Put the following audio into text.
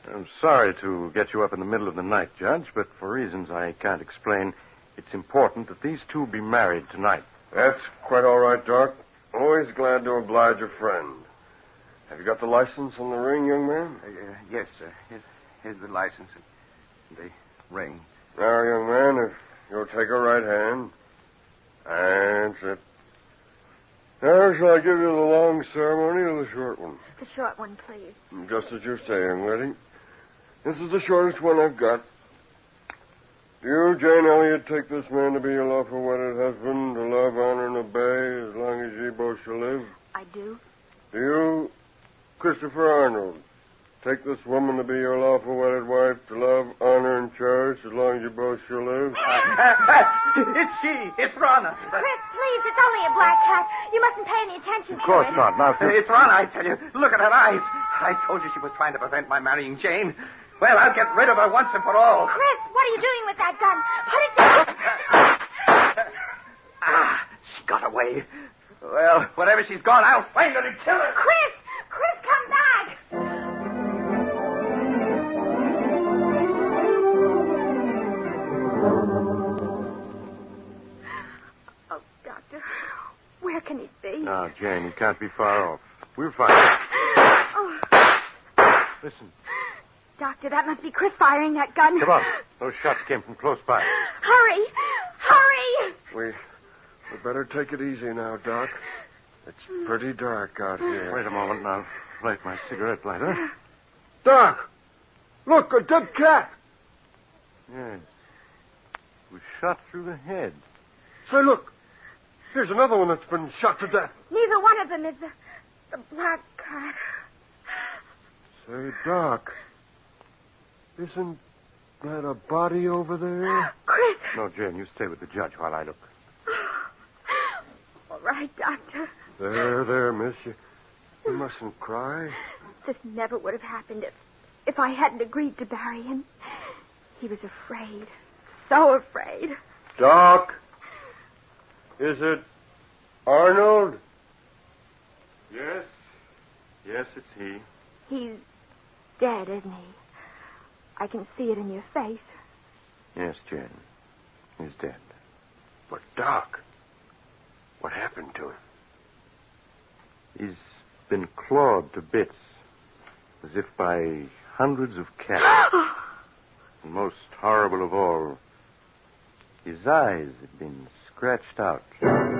I'm sorry to get you up in the middle of the night, Judge, but for reasons I can't explain, it's important that these two be married tonight. That's quite all right, Doc. Always glad to oblige a friend. Have you got the license on the ring, young man? Yes, sir. Here's the license and the ring. Now, young man, if you'll take a right hand. That's it. Now, shall I give you the long ceremony or the short one? The short one, please. Just as you say, young lady. This is the shortest one I've got. Do you, Jane Elliott, take this man to be your lawful wedded husband, to love, honor, and obey as long as ye both shall live? I do. Do you, Christopher Arnold, take this woman to be your lawful wedded wife, to love, honor, and cherish as long as you both shall live? It's she. It's Rana. Chris, please, it's only a black cat. You mustn't pay any attention to it. Of course not. Now, It's Rana, I tell you. Look at her eyes. I told you she was trying to prevent my marrying Jane. Well, I'll get rid of her once and for all. Chris, what are you doing with that gun? Put it down. She got away. Well, wherever she's gone, I'll find her and kill her. Chris, come back. Oh, Doctor, where can he be? Now, Jane, he can't be far off. We'll find him. Oh, Listen. Doctor, that must be Chris firing that gun. Come on. Those shots came from close by. Hurry! We better take it easy now, Doc. It's pretty dark out here. Wait a moment, and I'll light my cigarette lighter. Doc! Look, a dead cat! Yes. It was shot through the head. Say, look. Here's another one that's been shot to death. Neither one of them is the black cat. Say, Doc, isn't that a body over there? Chris! No, Jane, you stay with the judge while I look. All right, Doctor. There, miss. You mustn't cry. This never would have happened if I hadn't agreed to marry him. He was afraid. So afraid. Doc, is it Arnold? Yes. Yes, it's he. He's dead, isn't he? I can see it in your face. Yes, Jane. He's dead. But, Doc, what happened to him? He's been clawed to bits, as if by hundreds of cats. And most horrible of all, his eyes had been scratched out.